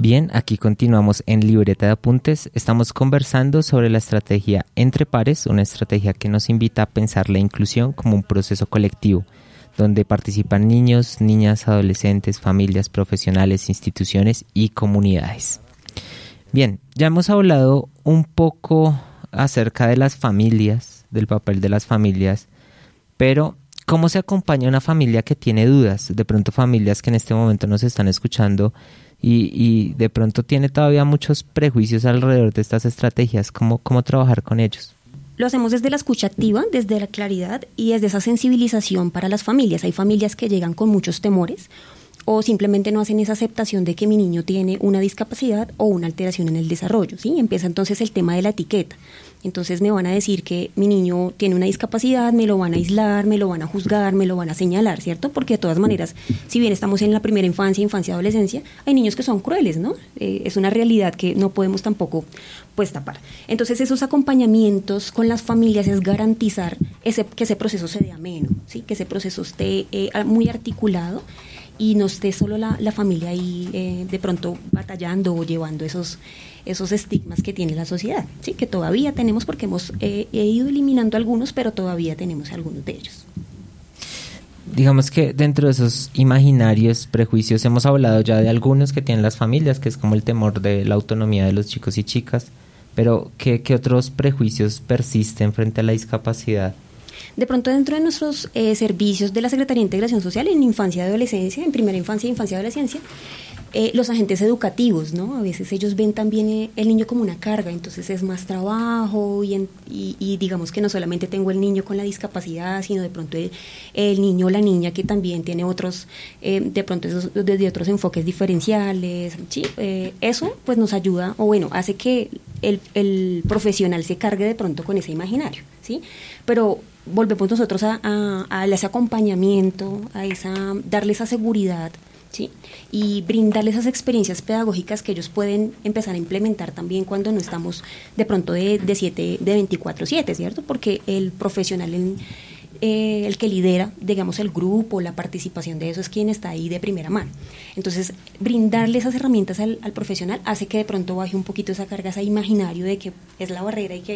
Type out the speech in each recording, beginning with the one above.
Bien, aquí continuamos en Libreta de Apuntes. Estamos conversando sobre la estrategia Entre Pares, una estrategia que nos invita a pensar la inclusión como un proceso colectivo, donde participan niños, niñas, adolescentes, familias, profesionales, instituciones y comunidades. Bien, ya hemos hablado un poco acerca de las familias, del papel de las familias, pero ¿cómo se acompaña a una familia que tiene dudas? De pronto familias que en este momento nos están escuchando y de pronto tiene todavía muchos prejuicios alrededor de estas estrategias. ¿Cómo trabajar con ellos? Lo hacemos desde la escucha activa, desde la claridad y desde esa sensibilización para las familias. Hay familias que llegan con muchos temores o simplemente no hacen esa aceptación de que mi niño tiene una discapacidad o una alteración en el desarrollo, ¿sí? Empieza entonces el tema de la etiqueta. Entonces me van a decir que mi niño tiene una discapacidad, me lo van a aislar, me lo van a juzgar, me lo van a señalar, ¿cierto? Porque de todas maneras, si bien estamos en la primera infancia, adolescencia, hay niños que son crueles, ¿no? Es una realidad que no podemos tampoco pues tapar. Entonces esos acompañamientos con las familias es garantizar que ese proceso se dé ameno, ¿sí? Que ese proceso esté muy articulado y no esté solo la familia ahí de pronto batallando o llevando esos estigmas que tiene la sociedad, ¿sí? Que todavía tenemos porque hemos ido eliminando algunos, pero todavía tenemos algunos de ellos. Digamos que dentro de esos imaginarios, prejuicios, hemos hablado ya de algunos que tienen las familias, que es como el temor de la autonomía de los chicos y chicas, pero ¿qué otros prejuicios persisten frente a la discapacidad? De pronto dentro de nuestros servicios de la Secretaría de Integración Social en infancia y adolescencia, en primera infancia y adolescencia, los agentes educativos, ¿no? A veces ellos ven también el niño como una carga, entonces es más trabajo y digamos que no solamente tengo el niño con la discapacidad, sino de pronto el niño o la niña que también tiene otros, de pronto desde otros enfoques diferenciales, ¿sí? Eso pues nos ayuda, o bueno, hace que el profesional se cargue de pronto con ese imaginario, ¿sí? Pero volvemos nosotros a ese acompañamiento, darle esa seguridad, ¿sí? Y brindarles esas experiencias pedagógicas que ellos pueden empezar a implementar también cuando no estamos de pronto de 24/7, ¿cierto? Porque el profesional, el que lidera, digamos, el grupo, la participación de eso es quien está ahí de primera mano. Entonces, brindarle esas herramientas al profesional hace que de pronto baje un poquito esa carga, ese imaginario de que es la barrera y que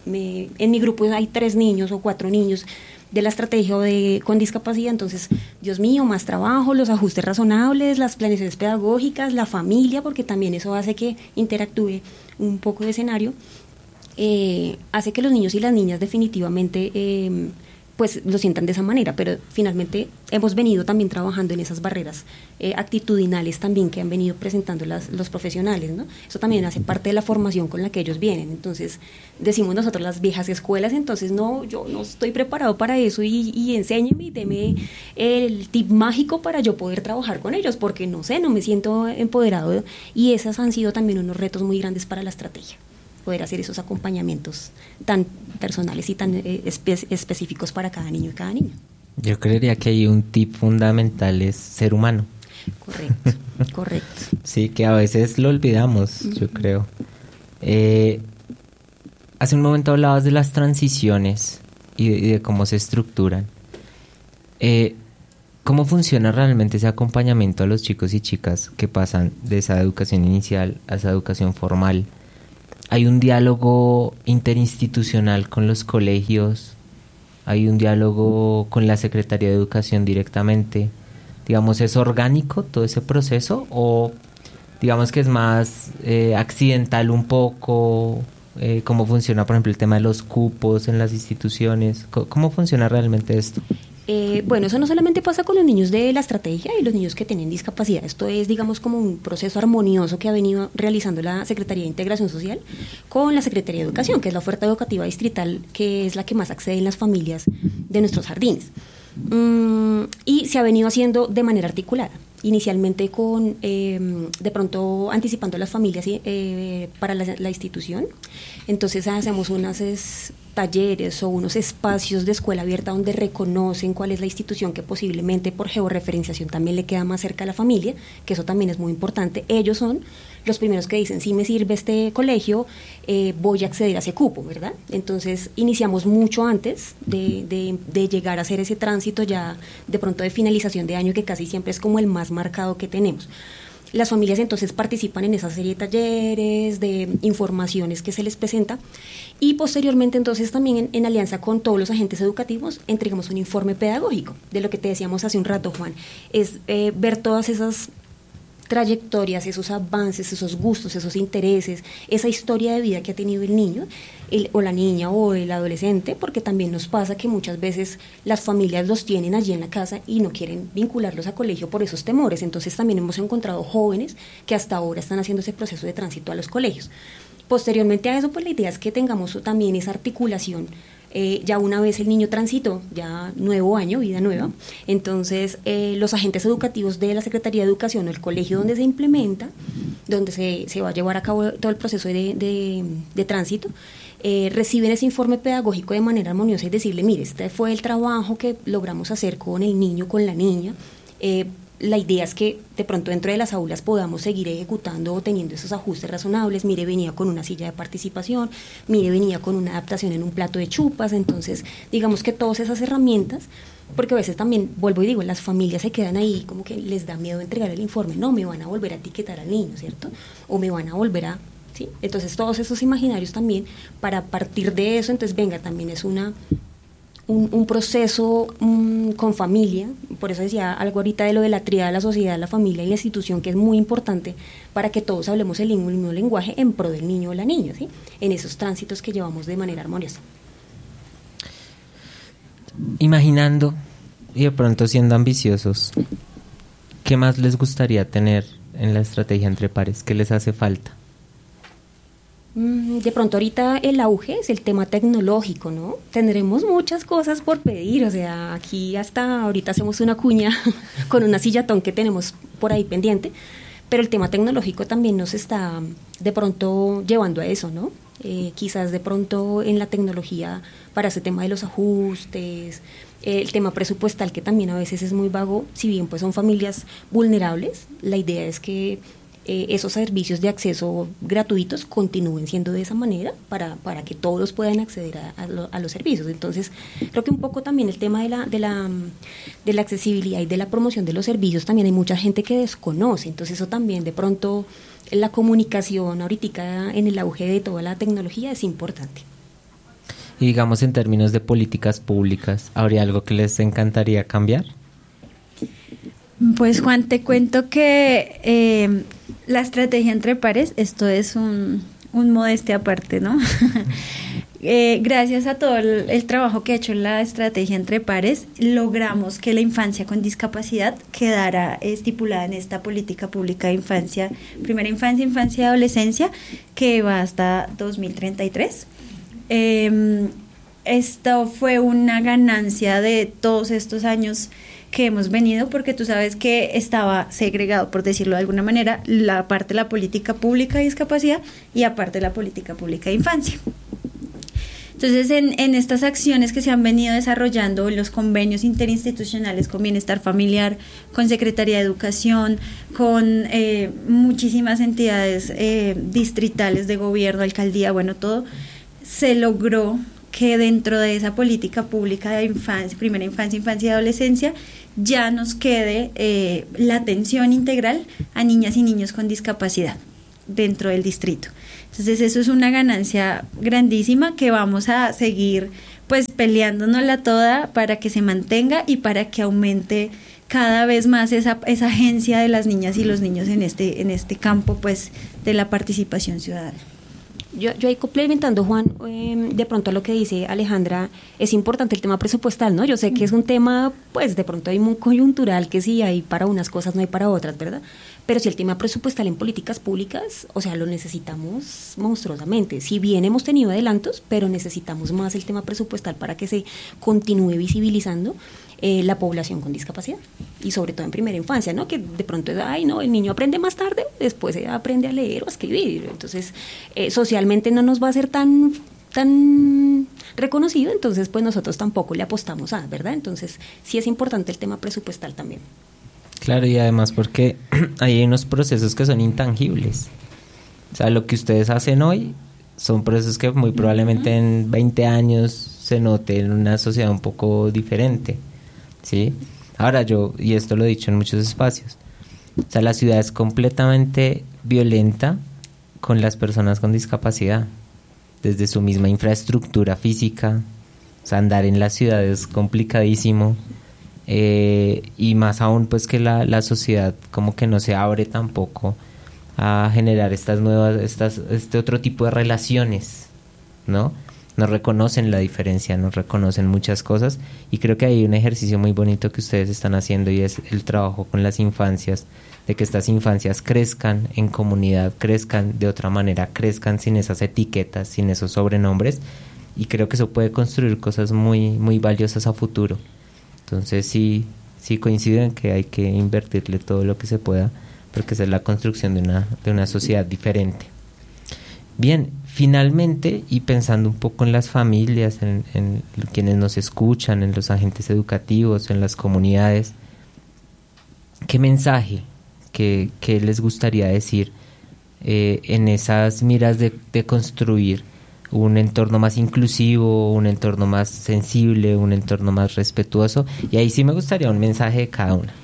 en mi grupo hay 3 niños o 4 niños de la estrategia con discapacidad, entonces, Dios mío, más trabajo, los ajustes razonables, las planeaciones pedagógicas, la familia, porque también eso hace que interactúe un poco de escenario, hace que los niños y las niñas definitivamente pues lo sientan de esa manera, pero finalmente hemos venido también trabajando en esas barreras actitudinales también que han venido presentando los profesionales, ¿no? Eso también hace parte de la formación con la que ellos vienen. Entonces, decimos nosotros las viejas escuelas, entonces no, yo no estoy preparado para eso y enséñeme y deme el tip mágico para yo poder trabajar con ellos, porque no sé, no me siento empoderado, y esos han sido también unos retos muy grandes para la estrategia, poder hacer esos acompañamientos tan personales y tan específicos para cada niño y cada niña. Yo creería que hay un tip fundamental, es ser humano. Correcto. Sí, que a veces lo olvidamos, yo creo. Hace un momento hablabas de las transiciones y de cómo se estructuran. ¿Cómo funciona realmente ese acompañamiento a los chicos y chicas que pasan de esa educación inicial a esa educación formal? ¿Hay un diálogo interinstitucional con los colegios? ¿Hay un diálogo con la Secretaría de Educación directamente? Digamos, ¿es orgánico todo ese proceso? ¿O digamos que es más accidental un poco? ¿Cómo funciona, por ejemplo, el tema de los cupos en las instituciones? ¿Cómo funciona realmente esto? Bueno, eso no solamente pasa con los niños de la estrategia y los niños que tienen discapacidad. Esto es, digamos, como un proceso armonioso que ha venido realizando la Secretaría de Integración Social con la Secretaría de Educación, que es la oferta educativa distrital, que es la que más acceden las familias de nuestros jardines. Y se ha venido haciendo de manera articulada. Inicialmente con, de pronto, anticipando a las familias para la institución. Entonces hacemos unos talleres o unos espacios de escuela abierta donde reconocen cuál es la institución que posiblemente por georreferenciación también le queda más cerca a la familia, que eso también es muy importante. Ellos son los primeros que dicen, si me sirve este colegio, voy a acceder a ese cupo, ¿verdad? Entonces iniciamos mucho antes de llegar a hacer ese tránsito ya de pronto de finalización de año, que casi siempre es como el más marcado que tenemos. Las familias entonces participan en esa serie de talleres, de informaciones que se les presenta, y posteriormente entonces también en alianza con todos los agentes educativos entregamos un informe pedagógico de lo que te decíamos hace un rato, Juan, es ver todas esas trayectorias, esos avances, esos gustos, esos intereses, esa historia de vida que ha tenido el niño o la niña o el adolescente, porque también nos pasa que muchas veces las familias los tienen allí en la casa y no quieren vincularlos a colegio por esos temores. Entonces también hemos encontrado jóvenes que hasta ahora están haciendo ese proceso de tránsito a los colegios. Posteriormente a eso, pues la idea es que tengamos también esa articulación. Ya una vez el niño transitó, ya nuevo año, vida nueva, entonces los agentes educativos de la Secretaría de Educación o el colegio donde se implementa, donde se va a llevar a cabo todo el proceso de tránsito, reciben ese informe pedagógico de manera armoniosa y decirle, mire, este fue el trabajo que logramos hacer con el niño, con la niña. La idea es que de pronto dentro de las aulas podamos seguir ejecutando o teniendo esos ajustes razonables. Mire, venía con una silla de participación, mire, venía con una adaptación en un plato de chupas. Entonces, digamos que todas esas herramientas, porque a veces también, vuelvo y digo, las familias se quedan ahí como que les da miedo entregar el informe. No, me van a volver a etiquetar al niño, ¿cierto? O me van a volver a... ¿sí? Entonces, todos esos imaginarios también, para partir de eso, entonces, venga, también es un proceso con familia, por eso decía algo ahorita de lo de la tríada de la sociedad, la familia y la institución, que es muy importante para que todos hablemos el mismo lenguaje en pro del niño o la niña, ¿sí? En esos tránsitos que llevamos de manera armoniosa. Imaginando y de pronto siendo ambiciosos, ¿qué más les gustaría tener en la estrategia entre pares? ¿Qué les hace falta? De pronto ahorita el auge es el tema tecnológico, ¿no? Tendremos muchas cosas por pedir, o sea, aquí hasta ahorita hacemos una cuña con una sillatón que tenemos por ahí pendiente, pero el tema tecnológico también nos está de pronto llevando a eso, ¿no? Quizás de pronto en la tecnología para ese tema de los ajustes, el tema presupuestal que también a veces es muy vago, si bien pues son familias vulnerables, la idea es que esos servicios de acceso gratuitos continúen siendo de esa manera para que todos puedan acceder a los servicios. Entonces, creo que un poco también el tema de la accesibilidad y de la promoción de los servicios, también hay mucha gente que desconoce, entonces eso también de pronto la comunicación ahorita en el auge de toda la tecnología es importante. Y digamos en términos de políticas públicas, ¿habría algo que les encantaría cambiar? Pues Juan, te cuento que la estrategia entre pares, esto es un modestia aparte, ¿no? Gracias a todo el trabajo que ha hecho la estrategia entre pares, logramos que la infancia con discapacidad quedara estipulada en esta política pública de infancia, primera infancia, infancia y adolescencia, que va hasta 2033. Esto fue una ganancia de todos estos años que hemos venido, porque tú sabes que estaba segregado, por decirlo de alguna manera, la parte de la política pública de discapacidad y aparte la política pública de infancia. Entonces, en estas acciones que se han venido desarrollando, los convenios interinstitucionales con Bienestar Familiar, con Secretaría de Educación, con muchísimas entidades distritales de gobierno, alcaldía, bueno, todo, se logró que dentro de esa política pública de infancia, primera infancia, infancia y adolescencia, ya nos quede la atención integral a niñas y niños con discapacidad dentro del distrito. Entonces eso es una ganancia grandísima que vamos a seguir pues peleándonosla toda para que se mantenga y para que aumente cada vez más esa agencia de las niñas y los niños en este campo pues de la participación ciudadana. Yo ahí complementando, Juan, de pronto lo que dice Alejandra, es importante el tema presupuestal, ¿no? Yo sé que es un tema, pues, de pronto hay muy coyuntural, que sí hay para unas cosas, no hay para otras, ¿verdad? Pero si el tema presupuestal en políticas públicas, o sea, lo necesitamos monstruosamente. Si bien hemos tenido adelantos, pero necesitamos más el tema presupuestal para que se continúe visibilizando la población con discapacidad, y sobre todo en primera infancia, ¿no? Que de pronto es, ay, no, el niño aprende más tarde, después aprende a leer o a escribir, entonces socialmente no nos va a ser tan reconocido, entonces pues nosotros tampoco le apostamos a, ¿verdad? Entonces sí es importante el tema presupuestal también. Claro, y además porque hay unos procesos que son intangibles, o sea, lo que ustedes hacen hoy son procesos que muy probablemente en 20 años se note en una sociedad un poco diferente, ¿sí? Ahora y esto lo he dicho en muchos espacios, O sea, la ciudad es completamente violenta con las personas con discapacidad, desde su misma infraestructura física. O sea, andar en la ciudad es complicadísimo, y más aún pues que la sociedad como que no se abre tampoco a generar este otro tipo de relaciones, ¿no? No reconocen la diferencia, no reconocen muchas cosas, y creo que hay un ejercicio muy bonito que ustedes están haciendo, y es el trabajo con las infancias, de que estas infancias crezcan en comunidad, crezcan de otra manera, crezcan sin esas etiquetas, sin esos sobrenombres, y creo que eso puede construir cosas muy, muy valiosas a futuro. Entonces sí coincido en que hay que invertirle todo lo que se pueda, porque esa es la construcción de una sociedad diferente. Bien, finalmente, y pensando un poco en las familias, en quienes nos escuchan, en los agentes educativos, en las comunidades, ¿qué mensaje que les gustaría decir en esas miras de construir un entorno más inclusivo, un entorno más sensible, un entorno más respetuoso? Y ahí sí me gustaría un mensaje de cada una.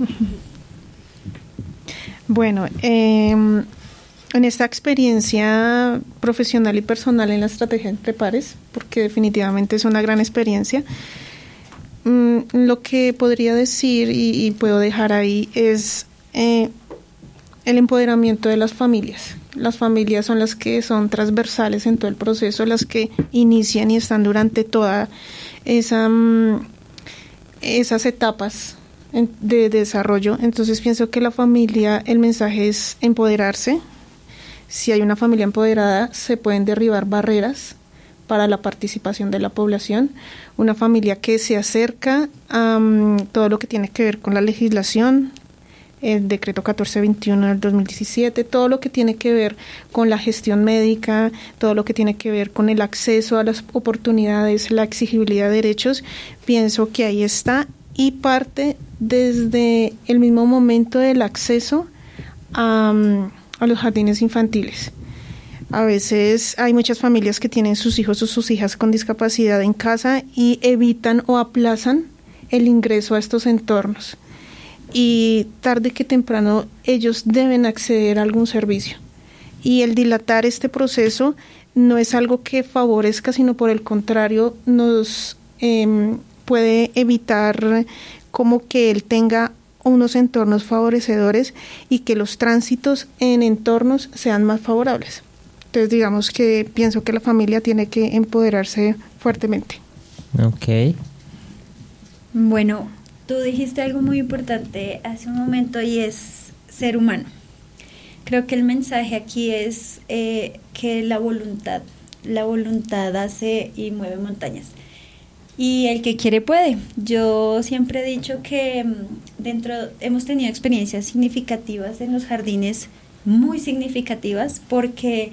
Bueno, en esta experiencia profesional y personal en la estrategia entre pares, porque definitivamente es una gran experiencia, lo que podría decir y puedo dejar ahí es el empoderamiento de las familias. Las familias son las que son transversales en todo el proceso, las que inician y están durante toda esas etapas de desarrollo. Entonces pienso que la familia, el mensaje es empoderarse. Si hay una familia empoderada, se pueden derribar barreras para la participación de la población. Una familia que se acerca a todo lo que tiene que ver con la legislación, el decreto 1421 del 2017, todo lo que tiene que ver con la gestión médica, todo lo que tiene que ver con el acceso a las oportunidades, la exigibilidad de derechos, pienso que ahí está, y parte desde el mismo momento del acceso a los jardines infantiles. A veces hay muchas familias que tienen sus hijos o sus hijas con discapacidad en casa y evitan o aplazan el ingreso a estos entornos. Y tarde que temprano ellos deben acceder a algún servicio. Y el dilatar este proceso no es algo que favorezca, sino por el contrario nos puede evitar como que él tenga unos entornos favorecedores y que los tránsitos en entornos sean más favorables. Entonces digamos que pienso que la familia tiene que empoderarse fuertemente. Ok. Bueno, tú dijiste algo muy importante hace un momento, y es ser humano. Creo que el mensaje aquí es que la voluntad hace y mueve montañas. Y el que quiere puede. Yo siempre he dicho que hemos tenido experiencias significativas en los jardines, muy significativas, porque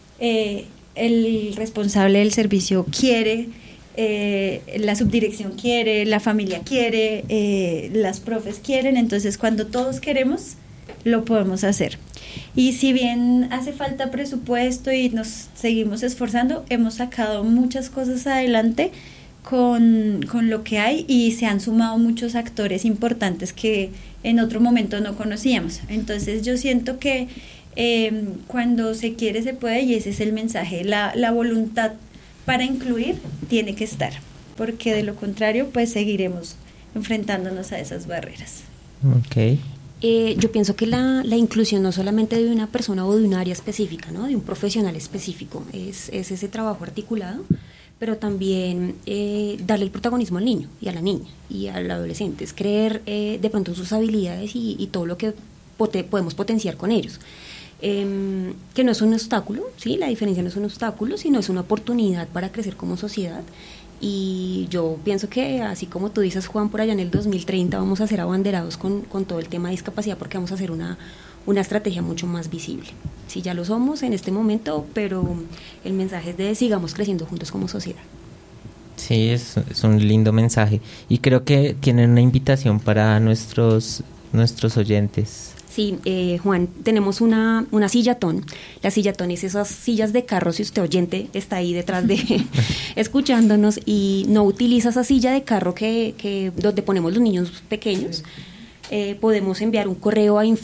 el responsable del servicio quiere, la subdirección quiere, la familia quiere, las profes quieren. Entonces cuando todos queremos, lo podemos hacer. Y si bien hace falta presupuesto y nos seguimos esforzando, hemos sacado muchas cosas adelante con lo que hay, y se han sumado muchos actores importantes que en otro momento no conocíamos. Entonces yo siento que cuando se quiere se puede, y ese es el mensaje. La voluntad para incluir tiene que estar, porque de lo contrario pues seguiremos enfrentándonos a esas barreras. Okay. Yo pienso que la inclusión no solamente de una persona o de un área específica, ¿no? De un profesional específico, es ese trabajo articulado, pero también darle el protagonismo al niño y a la niña y al adolescente, es creer de pronto en sus habilidades y todo lo que podemos potenciar con ellos. Que no es un obstáculo, ¿sí? La diferencia no es un obstáculo, sino es una oportunidad para crecer como sociedad. Y yo pienso que, así como tú dices, Juan, por allá en el 2030 vamos a ser abanderados con todo el tema de discapacidad, porque vamos a hacer una estrategia mucho más visible. Sí, ya lo somos en este momento, pero el mensaje es de sigamos creciendo juntos como sociedad. Sí, es un lindo mensaje, y creo que tienen una invitación para nuestros oyentes. Sí, Juan, tenemos una sillatón. La sillatón es esas sillas de carro, si usted oyente está ahí detrás de escuchándonos y no utiliza esa silla de carro que donde ponemos los niños pequeños. podemos enviar un correo a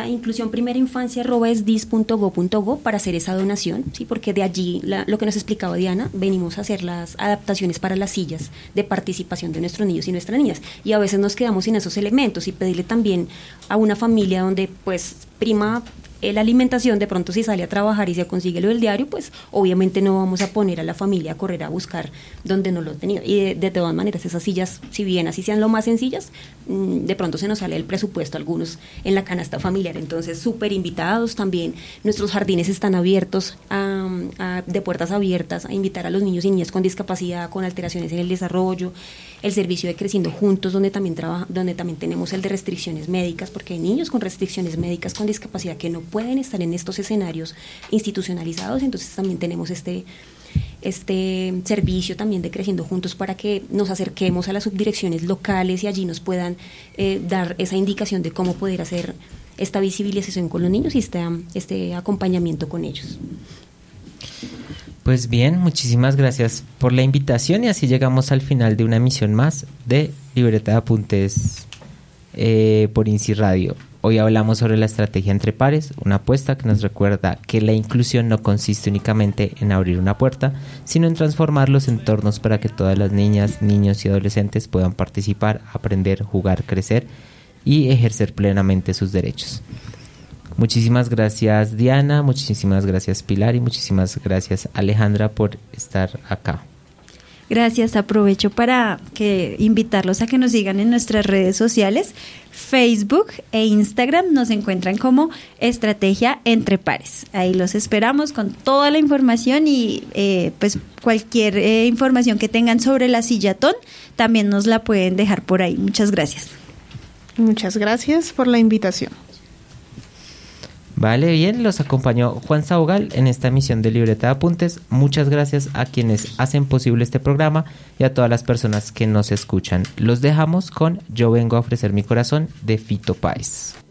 inclusiónprimerainfancia@esdis.go.go para hacer esa donación, ¿sí? Porque de allí, lo que nos explicaba Diana, venimos a hacer las adaptaciones para las sillas de participación de nuestros niños y nuestras niñas. Y a veces nos quedamos sin esos elementos, y pedirle también a una familia donde pues prima la alimentación, de pronto si sale a trabajar y se consigue lo del diario, pues obviamente no vamos a poner a la familia a correr a buscar donde no lo he tenido. Y de todas maneras, esas sillas, si bien así sean lo más sencillas, de pronto se nos sale el presupuesto algunos en la canasta familiar. Entonces, súper invitados también. Nuestros jardines están abiertos, de puertas abiertas, a invitar a los niños y niñas con discapacidad, con alteraciones en el desarrollo. El servicio de Creciendo Juntos, donde también tenemos el de restricciones médicas, porque hay niños con restricciones médicas, con discapacidad, que no pueden estar en estos escenarios institucionalizados. Entonces también tenemos este servicio también de Creciendo Juntos, para que nos acerquemos a las subdirecciones locales y allí nos puedan dar esa indicación de cómo poder hacer esta visibilización con los niños y este acompañamiento con ellos. Pues bien, muchísimas gracias por la invitación, y así llegamos al final de una emisión más de Libreta de Apuntes por INSI Radio. Hoy hablamos sobre la estrategia Entre Pares, una apuesta que nos recuerda que la inclusión no consiste únicamente en abrir una puerta, sino en transformar los entornos para que todas las niñas, niños y adolescentes puedan participar, aprender, jugar, crecer y ejercer plenamente sus derechos. Muchísimas gracias, Diana, muchísimas gracias, Pilar, y muchísimas gracias, Alejandra, por estar acá. Gracias, aprovecho para invitarlos a que nos sigan en nuestras redes sociales, Facebook e Instagram. Nos encuentran como Estrategia Entre Pares. Ahí los esperamos con toda la información, y pues cualquier información que tengan sobre la sillatón también nos la pueden dejar por ahí. Muchas gracias. Muchas gracias por la invitación. Vale, bien, los acompañó Juan Sabogal en esta emisión de Libreta de Apuntes. Muchas gracias a quienes hacen posible este programa y a todas las personas que nos escuchan. Los dejamos con Yo Vengo a Ofrecer Mi Corazón, de Fito Páez.